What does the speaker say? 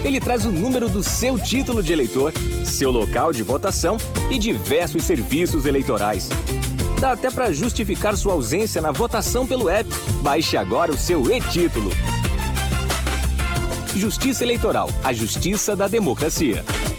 Ele traz o número do seu título de eleitor, seu local de votação e diversos serviços eleitorais. Dá até para justificar sua ausência na votação pelo app. Baixe agora o seu e-título. Justiça Eleitoral, a justiça da democracia.